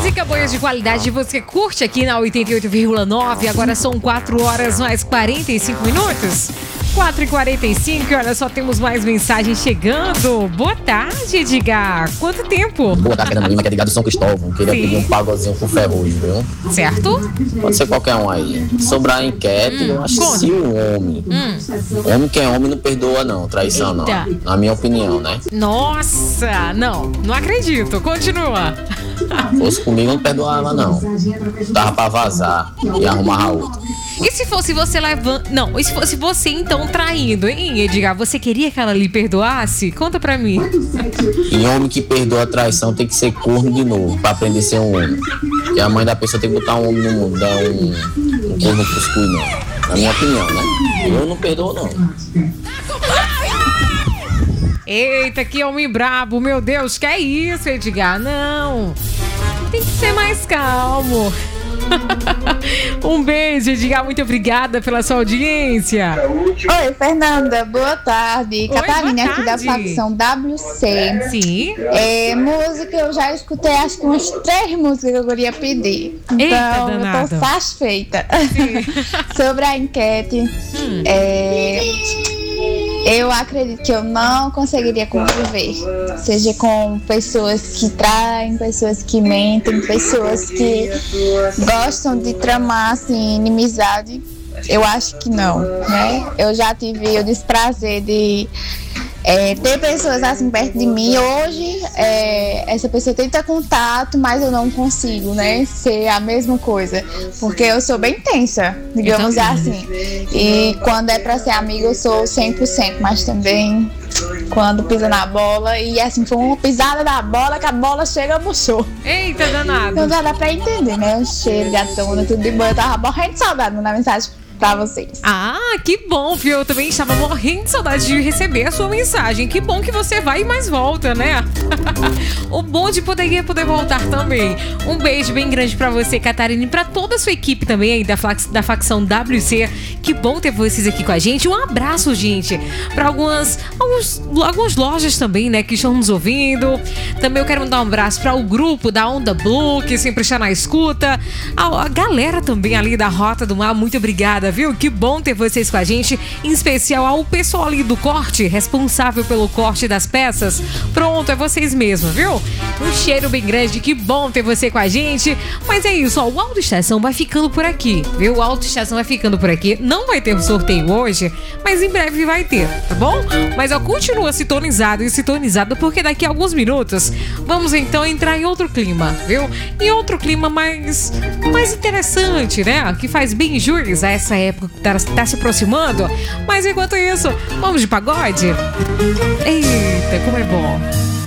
Música boa de qualidade você curte aqui na 88,9. Agora são 4 horas mais 45 minutos. 4h45, olha só, temos mais mensagens chegando. Boa tarde, Edgar. Quanto tempo? Boa tarde, Fernanda Lima, que é Edgar do São Cristóvão. Queria pedir um pagozinho com ferrugem, viu? Certo? Pode ser qualquer um aí. Sobre a enquete, eu acho que se o homem... Homem que é homem não perdoa, não. Traição, Eita. não. Na minha opinião, né? Nossa, não acredito. Continua. Se fosse comigo, eu não perdoava, não. Dava pra vazar e arrumar outra. E se fosse você levando... Não, e se fosse você então traindo, hein, Edgar? Você queria que ela lhe perdoasse? Conta pra mim. E homem que perdoa a traição tem que ser corno de novo, pra aprender a ser um homem. E a mãe da pessoa tem que botar um homem no mundo, dar um corno pros cui, não. Na minha opinião, né? Eu não perdoo, não. Eita, que homem brabo, meu Deus, que é isso, Edgar? Não, tem que ser mais calmo. Um beijo, Edgar, muito obrigada pela sua audiência. Oi, Fernanda, boa tarde. Oi, Catarina boa aqui da tarde. facção WC. Sim. Música, eu já escutei acho que umas 3 músicas que eu queria pedir. Eita, Então, eu danado. tô satisfeita. Sobre a enquete. Eu acredito que eu não conseguiria conviver, seja com pessoas que traem, pessoas que mentem, pessoas que gostam de tramar assim, inimizade. Eu acho que não, né? Eu já tive o desprazer de ter pessoas assim perto de mim. Hoje, essa pessoa tenta contato, mas eu não consigo, né? Ser a mesma coisa, porque eu sou bem tensa, digamos assim. E quando é pra ser amiga, eu sou 100%, mas também quando pisa na bola, e assim, foi uma pisada na bola, que a bola chega, murchou. Eita, danado. Então já dá pra entender, né? O cheiro, gatona, tudo de boa. Eu tava morrendo de saudade na mensagem pra vocês. Ah, que bom, viu? Eu também estava morrendo de saudade de receber a sua mensagem. Que bom que você vai e mais volta, né? O bom de poder voltar também. Um beijo bem grande pra você, Catarina, e pra toda a sua equipe também aí da facção WC. Que bom ter vocês aqui com a gente. Um abraço, gente, pra algumas lojas também, né, que estão nos ouvindo. Também eu quero mandar um abraço pra o grupo da Onda Blue, que sempre está na escuta. A galera também ali da Rota do Mar, muito obrigada, viu? Que bom ter vocês com a gente, em especial ao pessoal ali do corte, responsável pelo corte das peças. Pronto, é vocês mesmos, viu? Um cheiro bem grande, que bom ter você com a gente. Mas é isso, ó, o Autoestação vai ficando por aqui, viu? O Autoestação vai ficando por aqui. Não vai ter sorteio hoje, mas em breve vai ter, tá bom? Mas ó, continua sintonizado e sintonizado, porque daqui a alguns minutos vamos então entrar em outro clima, viu? Em outro clima mais interessante, né? Que faz bem jus a essa época que tá se aproximando. Mas enquanto isso, vamos de pagode? Eita, como é bom!